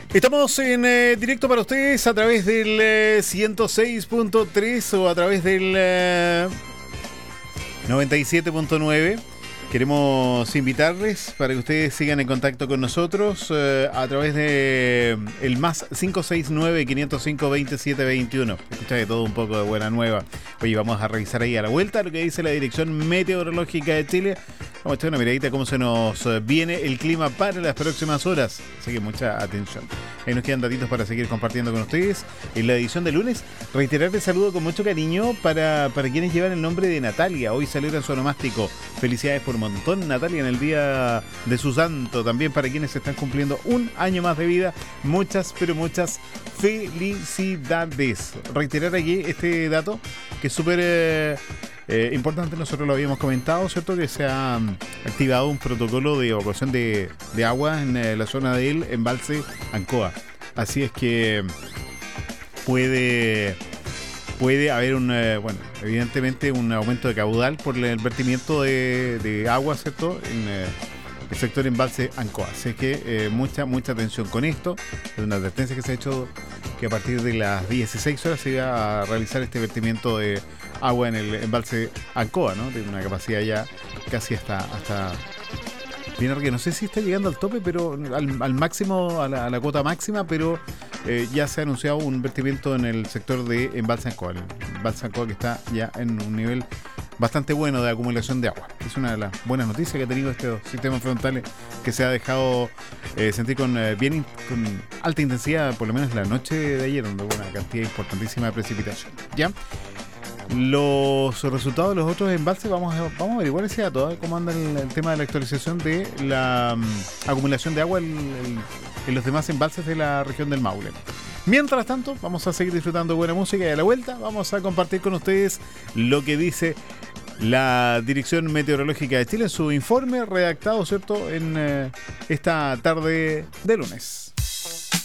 Estamos en directo para ustedes a través del 106.3 o a través del 97.9. Queremos invitarles para que ustedes sigan en contacto con nosotros a través de el más 569-505-2721. Escucha de todo un poco de buena nueva. Oye, vamos a revisar ahí a la vuelta lo que dice la Dirección Meteorológica de Chile. Vamos a echar una miradita a cómo se nos viene el clima para las próximas horas. Así que mucha atención. Ahí nos quedan datitos para seguir compartiendo con ustedes. En la edición de lunes, reiterar el saludo con mucho cariño para quienes llevan el nombre de Natalia. Hoy celebran su onomástico. Felicidades por un montón, Natalia, en el día de su santo. También para quienes están cumpliendo un año más de vida. Muchas, pero muchas felicidades. Reiterar aquí este dato que es súper importante. Nosotros lo habíamos comentado, ¿cierto? Que se ha activado un protocolo de evacuación de agua en la zona del embalse Ancoa. Así es que puede haber evidentemente un aumento de caudal por el vertimiento de agua, ¿cierto? En el sector embalse Ancoa. Así que mucha atención con esto. Es una advertencia que se ha hecho que a partir de las 16 horas se iba a realizar este vertimiento de agua en el embalse Ancoa, ¿no? Tiene una capacidad ya casi hasta bien arriba. No sé si está llegando al tope, pero al máximo, a la cuota máxima, pero ya se ha anunciado un vertimiento en el sector de embalse Ancoa. El embalse Ancoa que está ya en un nivel bastante bueno de acumulación de agua. Es una de las buenas noticias que ha tenido este sistema frontal que se ha dejado sentir con alta intensidad, por lo menos la noche de ayer, donde hubo una cantidad importantísima de precipitación. ¿Ya? Los resultados de los otros embalses, vamos a averiguar ese dato, cómo anda el tema de la actualización de la acumulación de agua en los demás embalses de la región del Maule. Mientras tanto, vamos a seguir disfrutando de buena música y a la vuelta vamos a compartir con ustedes lo que dice la Dirección Meteorológica de Chile en su informe redactado, ¿cierto?, en esta tarde de lunes.